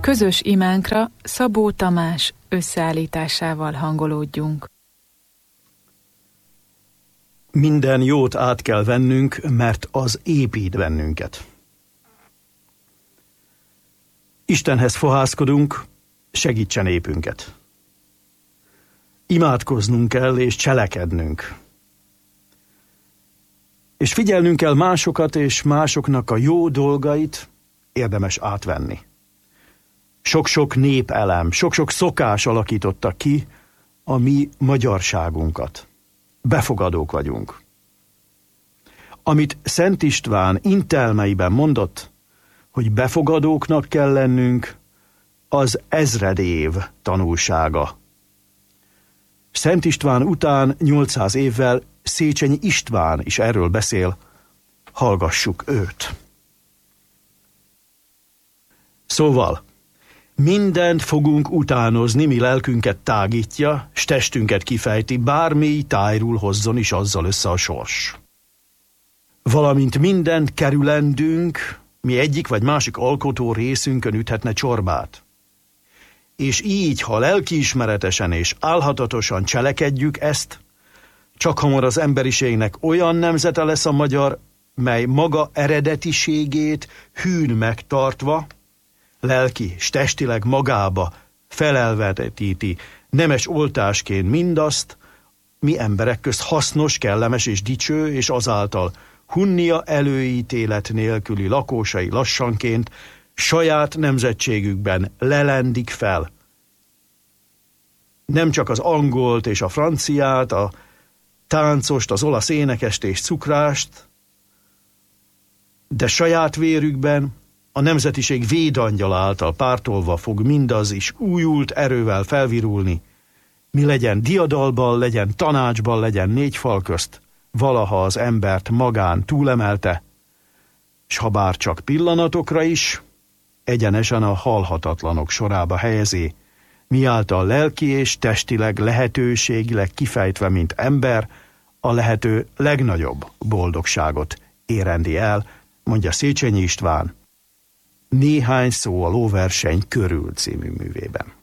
Közös imánkra Szabó Tamás összeállításával hangolódjunk. Minden jót át kell vennünk, mert az épít bennünket. Istenhez fohászkodunk, segítsen épünket. Imádkoznunk kell és cselekednünk. És figyelnünk kell másokat és másoknak a jó dolgait érdemes átvenni. Sok-sok népelem, sok-sok szokás alakította ki a mi magyarságunkat. Befogadók vagyunk. Amit Szent István intelmeiben mondott, hogy befogadóknak kell lennünk, az ezredév tanulsága. Szent István után 800 évvel Széchenyi István is erről beszél, hallgassuk őt. Szóval, mindent fogunk utánozni, mi lelkünket tágítja, s testünket kifejti, bármi tájról hozzon is azzal össze a sors. Valamint mindent kerülendünk, mi egyik vagy másik alkotó részünkön üthetne csorbát. És így, ha lelkiismeretesen és álhatatosan cselekedjük ezt, csak hamar az emberiségnek olyan nemzete lesz a magyar, mely maga eredetiségét hűn megtartva, lelki s testileg magába felelvetíti nemes oltásként mindazt, mi emberek közt hasznos, kellemes és dicső, és azáltal hunnia előítélet nélküli lakósai lassanként saját nemzetségükben lelendik fel. Nem csak az angolt és a franciát, a táncost, az olasz énekest és cukrást, de saját vérükben a nemzetiség védangyala által pártolva fog mindaz is újult erővel felvirulni, mi legyen diadalban, legyen tanácsban, legyen négy fal közt, valaha az embert magán túlemelte, s ha bár csak pillanatokra is, egyenesen a halhatatlanok sorába helyezi, miáltal lelki és testileg lehetőségileg kifejtve, mint ember, a lehető legnagyobb boldogságot érendi el, mondja Széchenyi István, Néhány szó a lóverseny körül című művében.